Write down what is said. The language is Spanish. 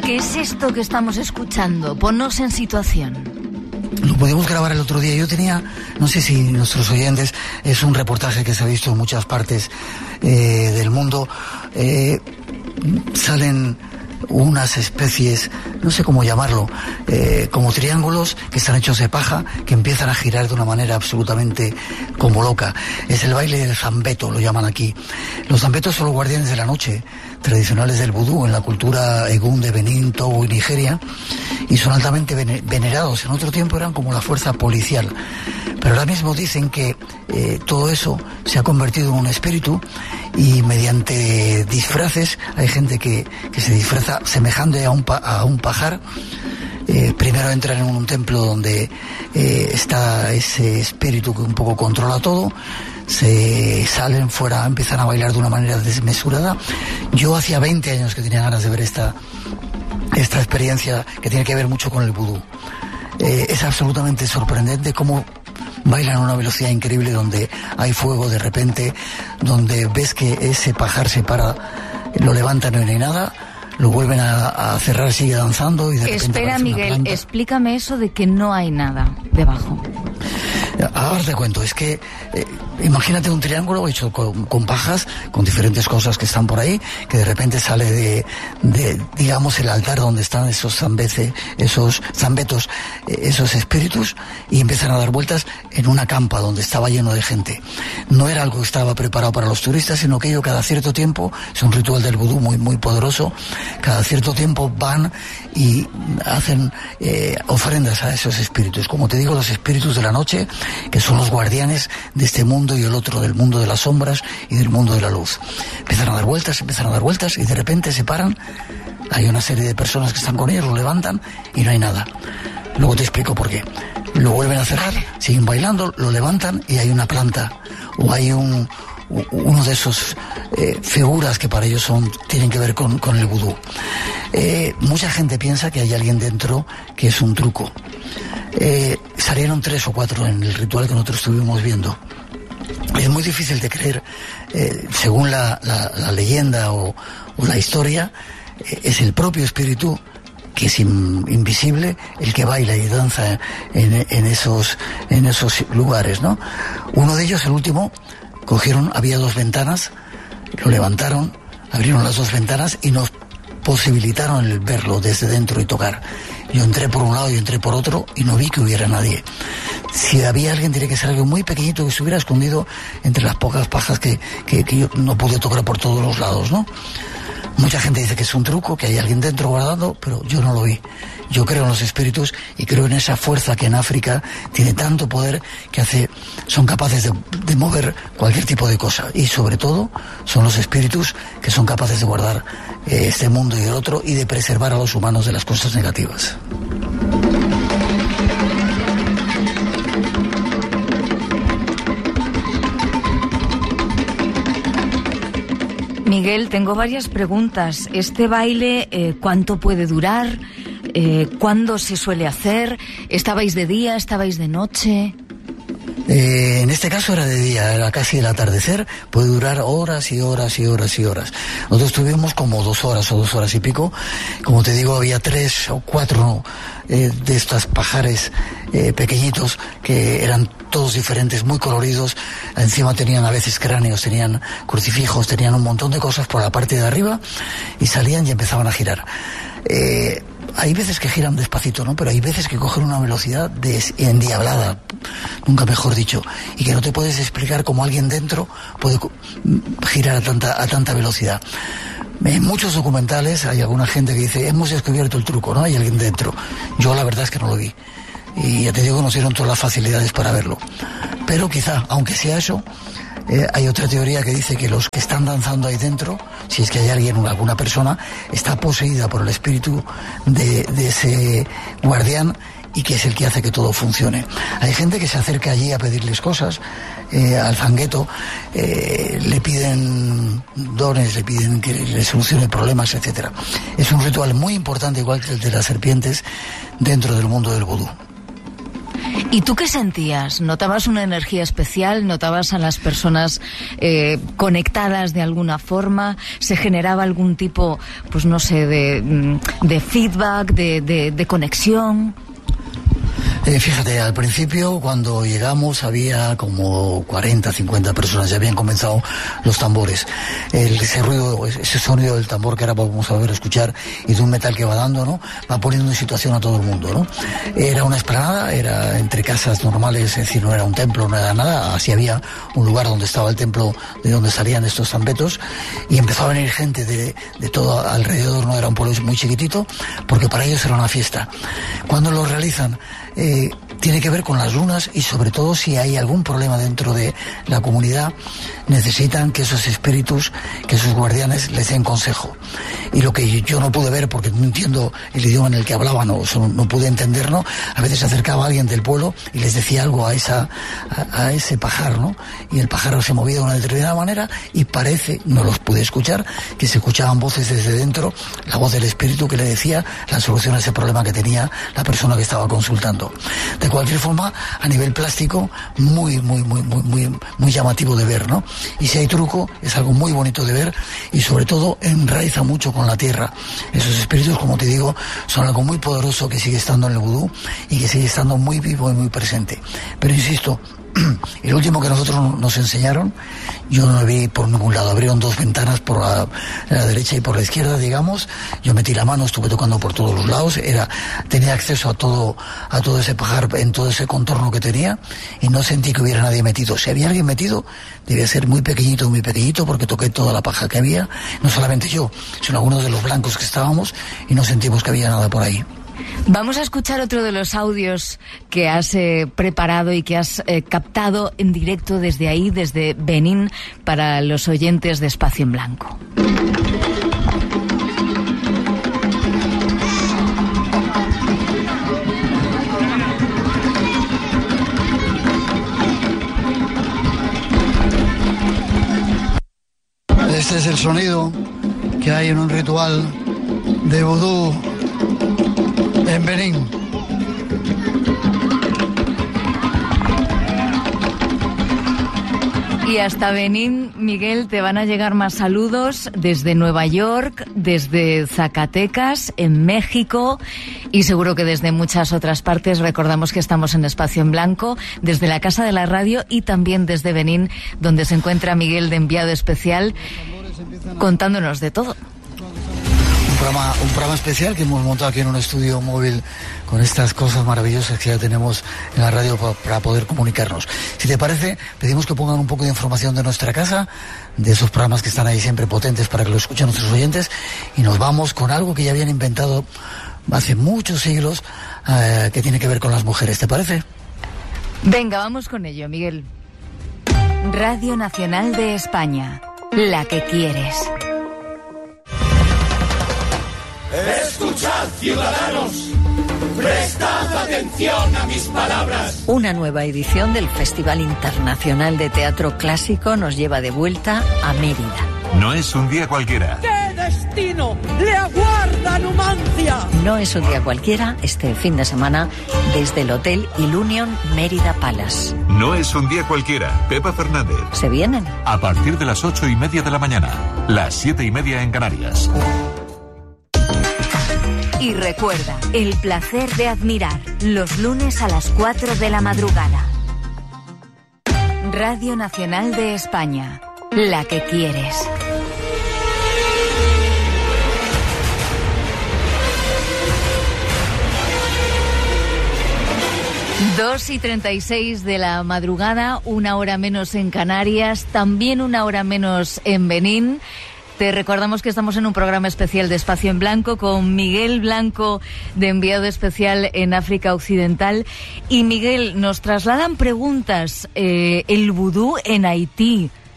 ¿Qué es esto que estamos escuchando? Ponnos en situación. Lo pudimos grabar el otro día. Yo tenía, no sé si nuestros oyentes, es un reportaje que se ha visto en muchas partes del mundo. Salen unas especies, no sé cómo llamarlo, como triángulos que están hechos de paja, que empiezan a girar de una manera absolutamente como loca. Es el baile del zambeto, lo llaman aquí. Los zambetos son los guardianes de la noche, tradicionales del vudú en la cultura egún de Benín, Togo y Nigeria, y son altamente venerados. En otro tiempo eran como la fuerza policial, pero ahora mismo dicen que todo eso se ha convertido en un espíritu, y mediante disfraces, hay gente que se disfraza semejante a un pajar. Primero entran en un templo donde está ese espíritu que un poco controla todo, se salen fuera, empiezan a bailar de una manera desmesurada. Yo hacía 20 años que tenía ganas de ver esta experiencia que tiene que ver mucho con el vudú. Es absolutamente sorprendente cómo bailan a una velocidad increíble, donde hay fuego de repente, donde ves que ese pajar se para, lo levantan y no hay nada, lo vuelven a cerrar, sigue danzando y de repente... Espera, Miguel, explícame eso de que no hay nada debajo. Ahora te cuento, es que imagínate un triángulo hecho con pajas, con diferentes cosas que están por ahí, que de repente sale de digamos, el altar donde están esos zambetos, esos espíritus, y empiezan a dar vueltas en una campa donde estaba lleno de gente. No era algo que estaba preparado para los turistas, sino que ellos cada cierto tiempo, es un ritual del vudú muy, muy poderoso, cada cierto tiempo van y hacen ofrendas a esos espíritus. Como te digo, los espíritus de la noche, que son los guardianes de este mundo y el otro, del mundo de las sombras y del mundo de la luz. Empiezan a dar vueltas y de repente se paran. Hay una serie de personas que están con ellos, lo levantan y no hay nada. Luego te explico por qué. Lo vuelven a cerrar, siguen bailando, lo levantan y hay una planta o hay uno de esos figuras que para ellos tienen que ver con el vudú. Mucha gente piensa que hay alguien dentro que es un truco. Salieron 3 o 4 en el ritual que nosotros estuvimos viendo. Es muy difícil de creer, según la leyenda o la historia, es el propio espíritu, que es invisible, el que baila y danza en esos lugares, ¿no? Uno de ellos, el último, había 2 ventanas, lo levantaron, abrieron las 2 ventanas y nos posibilitaron el verlo desde dentro y tocar. Yo entré por un lado y entré por otro y no vi que hubiera nadie. Si había alguien, tiene que ser algo muy pequeñito que se hubiera escondido entre las pocas pajas que yo no pude tocar por todos los lados, ¿no? Mucha gente dice que es un truco, que hay alguien dentro guardando, pero yo no lo vi. Yo creo en los espíritus y creo en esa fuerza que en África tiene tanto poder que son capaces de mover cualquier tipo de cosa. Y sobre todo son los espíritus que son capaces de guardar este mundo y el otro y de preservar a los humanos de las cosas negativas. Miguel, tengo varias preguntas. ¿Este baile cuánto puede durar? ¿Cuándo se suele hacer? ¿Estabais de día? ¿Estabais de noche? En este caso era de día, era casi el atardecer, puede durar horas y horas y horas y horas. Nosotros tuvimos como 2 horas o 2 horas y pico. Como te digo, había 3 o 4 de estos pajares pequeñitos que eran todos diferentes, muy coloridos. Encima tenían a veces cráneos, tenían crucifijos, tenían un montón de cosas por la parte de arriba y salían y empezaban a girar. Hay veces que giran despacito, ¿no? Pero hay veces que cogen una velocidad endiablada, nunca mejor dicho, y que no te puedes explicar cómo alguien dentro puede girar a tanta velocidad. En muchos documentales hay alguna gente que dice, hemos descubierto el truco, ¿no? Hay alguien dentro. Yo la verdad es que no lo vi. Y ya te digo, nos dieron todas las facilidades para verlo. Pero quizá, aunque sea eso, hay otra teoría que dice que los que están danzando ahí dentro, si es que hay alguna persona, está poseída por el espíritu de ese guardián y que es el que hace que todo funcione. Hay gente que se acerca allí a pedirles cosas, al zangueto, le piden dones, le piden que le solucione problemas, etcétera. Es un ritual muy importante, igual que el de las serpientes, dentro del mundo del vudú. ¿Y tú qué sentías? ¿Notabas una energía especial? ¿Notabas a las personas conectadas de alguna forma? ¿Se generaba algún tipo, pues no sé, de feedback, de conexión? Fíjate, al principio cuando llegamos había como 40, 50 personas, ya habían comenzado los tambores. Ese ruido, ese sonido del tambor que ahora vamos a ver, escuchar, y de un metal que va dando, ¿no? Va poniendo en situación a todo el mundo, ¿no? Era una explanada, era entre casas normales, es decir, no era un templo, no era nada, así había un lugar donde estaba el templo de donde salían estos zampetos, y empezó a venir gente de todo alrededor, no era un pueblo muy chiquitito, porque para ellos era una fiesta. Cuando lo realizan, tiene que ver con las lunas, y sobre todo si hay algún problema dentro de la comunidad, necesitan que esos espíritus, que esos guardianes les den consejo. Y lo que yo no pude ver, porque no entiendo el idioma en el que hablaban, no pude entender, ¿no? A veces se acercaba alguien del pueblo y les decía algo a ese pajar, ¿no? Y el pájaro se movía de una determinada manera, y parece, no los pude escuchar, que se escuchaban voces desde dentro, la voz del espíritu que le decía la solución a ese problema que tenía la persona que estaba consultando. De cualquier forma, a nivel plástico, muy llamativo de ver, ¿no? Y si hay truco, es algo muy bonito de ver, y sobre todo enraiza mucho con la tierra. Esos espíritus, como te digo, son algo muy poderoso que sigue estando en el vudú y que sigue estando muy vivo y muy presente. Pero insisto, el último que nosotros nos enseñaron, yo no lo vi por ningún lado. Abrieron dos ventanas, por la derecha y por la izquierda, digamos. Yo metí la mano, estuve tocando por todos los lados. Tenía acceso a todo ese pajar, en todo ese contorno que tenía, y no sentí que hubiera nadie metido. Si había alguien metido, debía ser muy pequeñito, porque toqué toda la paja que había. No solamente yo, sino algunos de los blancos que estábamos, y no sentimos que había nada por ahí. Vamos a escuchar otro de los audios que has preparado y que has captado en directo desde ahí, desde Benín, para los oyentes de Espacio en Blanco. Este es el sonido que hay en un ritual de vudú en Benín. Y hasta Benín, Miguel, te van a llegar más saludos desde Nueva York, desde Zacatecas, en México, y seguro que desde muchas otras partes. Recordamos que estamos en Espacio en Blanco, desde la Casa de la Radio, y también desde Benín, donde se encuentra Miguel de enviado especial, contándonos de todo. Un programa especial que hemos montado aquí en un estudio móvil con estas cosas maravillosas que ya tenemos en la radio para poder comunicarnos. Si te parece, pedimos que pongan un poco de información de nuestra casa, de esos programas que están ahí siempre potentes para que lo escuchen nuestros oyentes, y nos vamos con algo que ya habían inventado hace muchos siglos, que tiene que ver con las mujeres. ¿Te parece? Venga, vamos con ello, Miguel. Radio Nacional de España, la que quieres. Escuchad, ciudadanos, prestad atención a mis palabras. Una nueva edición del Festival Internacional de Teatro Clásico nos lleva de vuelta a Mérida. No es un día cualquiera. ¡Qué destino le aguarda Numancia! No es un día cualquiera este fin de semana desde el Hotel Ilunion Mérida Palace. No es un día cualquiera. Pepa Fernández. ¿Se vienen? A partir de las 8:30 de la mañana, las 7:30 en Canarias. Y recuerda, el placer de admirar, los lunes a las 4 de la madrugada. Radio Nacional de España, la que quieres. Dos y 36 de la madrugada, 1 hora menos en Canarias, también 1 hora menos en Benín. Te recordamos que estamos en un programa especial de Espacio en Blanco con Miguel Blanco, de enviado especial en África Occidental. Y Miguel, nos trasladan preguntas. El vudú en Haití,